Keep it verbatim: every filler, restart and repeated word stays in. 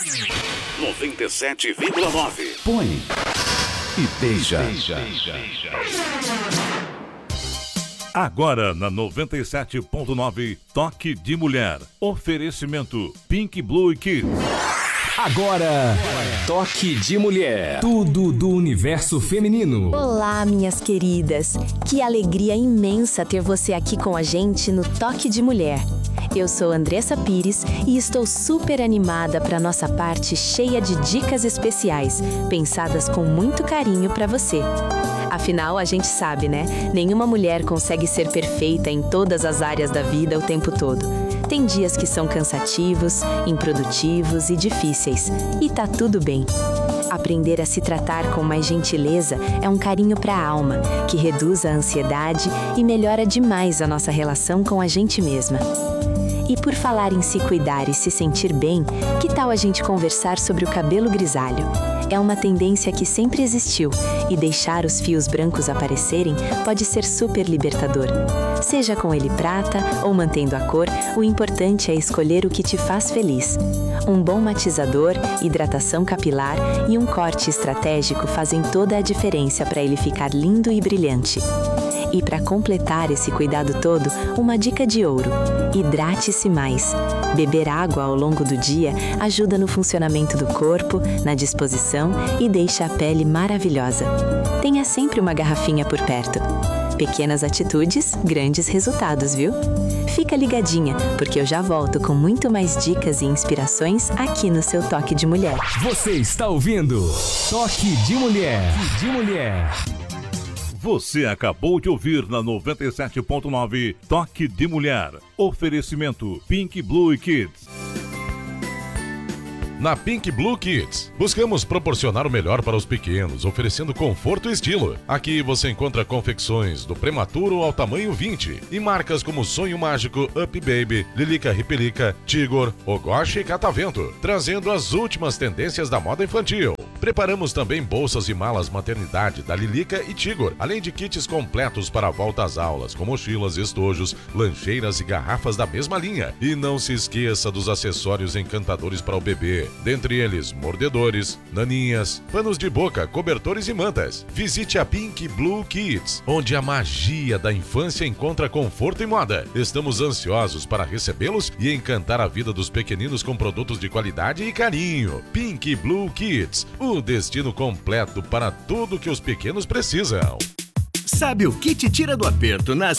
noventa e sete vírgula nove. Põe e beija. Agora na noventa e sete ponto nove, Toque de Mulher. Oferecimento Pink Blue Kids. Agora, Toque de Mulher. Tudo do universo feminino. Olá, minhas queridas. Que alegria imensa ter você aqui com a gente no Toque de Mulher. Eu sou Andressa Pires e estou super animada para nossa parte cheia de dicas especiais, pensadas com muito carinho para você. Afinal, a gente sabe, né? Nenhuma mulher consegue ser perfeita em todas as áreas da vida o tempo todo. Tem dias que são cansativos, improdutivos e difíceis. E tá tudo bem. Aprender a se tratar com mais gentileza é um carinho para a alma, que reduz a ansiedade e melhora demais a nossa relação com a gente mesma. E por falar em se cuidar e se sentir bem, que tal a gente conversar sobre o cabelo grisalho? É uma tendência que sempre existiu e deixar os fios brancos aparecerem pode ser super libertador. Seja com ele prata ou mantendo a cor, o importante é escolher o que te faz feliz. Um bom matizador, hidratação capilar e um corte estratégico fazem toda a diferença para ele ficar lindo e brilhante. E para completar esse cuidado todo, uma dica de ouro: hidrate-se mais. Beber água ao longo do dia ajuda no funcionamento do corpo, na disposição e deixa a pele maravilhosa. Tenha sempre uma garrafinha por perto. Pequenas atitudes, grandes resultados, viu? Fica ligadinha, porque eu já volto com muito mais dicas e inspirações aqui no seu Toque de Mulher. Você está ouvindo Toque de Mulher. De Mulher. Você acabou de ouvir na noventa e sete ponto nove, Toque de Mulher. Oferecimento Pink Blue Kids. Na Pink Blue Kids, buscamos proporcionar o melhor para os pequenos, oferecendo conforto e estilo. Aqui você encontra confecções do prematuro ao tamanho vinte e marcas como Sonho Mágico, Up Baby, Lilica Ripelica, Tigor, Ogoshi e Catavento, trazendo as últimas tendências da moda infantil. Preparamos também bolsas e malas maternidade da Lilica e Tigor, além de kits completos para a volta às aulas, com mochilas, estojos, lancheiras e garrafas da mesma linha. E não se esqueça dos acessórios encantadores para o bebê. Dentre eles, mordedores, naninhas, panos de boca, cobertores e mantas. Visite a Pink Blue Kids, onde a magia da infância encontra conforto e moda. Estamos ansiosos para recebê-los e encantar a vida dos pequeninos com produtos de qualidade e carinho. Pink Blue Kids, o destino completo para tudo que os pequenos precisam. Sabe o que te tira do aperto nas